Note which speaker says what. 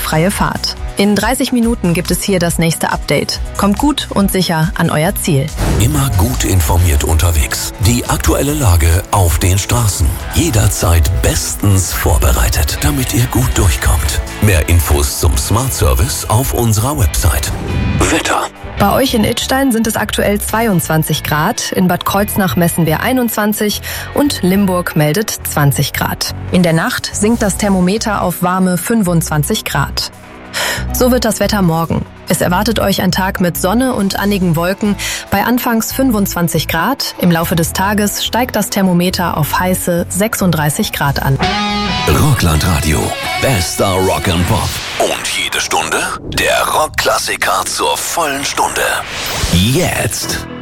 Speaker 1: fehlerfreie Fahrt. In 30 Minuten gibt es hier das nächste Update. Kommt gut und sicher an euer Ziel.
Speaker 2: Immer gut informiert unterwegs. Die aktuelle Lage auf den Straßen. Jederzeit bestens vorbereitet, damit ihr gut durchkommt. Mehr Infos zum Smart Service auf unserer Website. Wetter.
Speaker 1: Bei euch in Idstein sind es aktuell 22 Grad, in Bad Kreuznach messen wir 21 und Limburg meldet 20 Grad. In der Nacht sinkt das Thermometer auf warme 25 Grad. So wird das Wetter morgen. Es erwartet euch ein Tag mit Sonne und annigen Wolken bei anfangs 25 Grad. Im Laufe des Tages steigt das Thermometer auf heiße 36 Grad an.
Speaker 2: Rockland-Radio. Bester Rock and Pop. Und jede Stunde der Rockklassiker zur vollen Stunde. Jetzt.